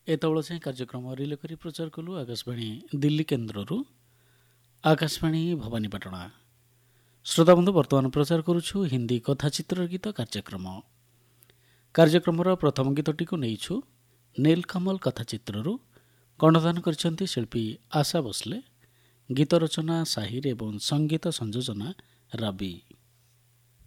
ଏତେବେଳେ ଯାଏଁ କାର୍ଯ୍ୟକ୍ରମ ରିଲେ କରି ପ୍ରଚାର କଲୁ ଆକାଶବାଣୀ ଦିଲ୍ଲୀ କେନ୍ଦ୍ରରୁ। ଆକାଶବାଣୀ ଭବାନୀପାଟଣା। ଶ୍ରୋତାବନ୍ଧୁ, ବର୍ତ୍ତମାନ ପ୍ରଚାର କରୁଛୁ ହିନ୍ଦୀ କଥାଚିତ୍ର ଗୀତ କାର୍ଯ୍ୟକ୍ରମର ପ୍ରଥମ ଗୀତଟିକୁ ନେଇଛୁ ନୀଲକମଲ କଥାଚିତ୍ରରୁ। କଣ୍ଠଦାନ କରିଛନ୍ତି ଶିଳ୍ପୀ ଆଶା ଭୋସଲେ। ଗୀତ ରଚନା ସାହିର ଏବଂ ସଙ୍ଗୀତ ସଂଯୋଜନା ରବି।